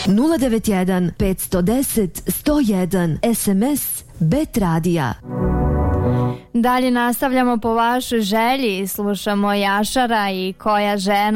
091 510 101 SMS Bet Radija. Dalje nastavljamo po vašoj želji, slušamo Jašara i Koja žena